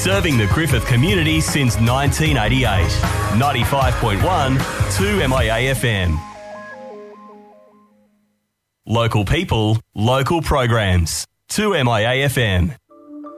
Serving the Griffith community since 1988. 95.1 2MIA FM. Local people, local programs. 2MIA FM.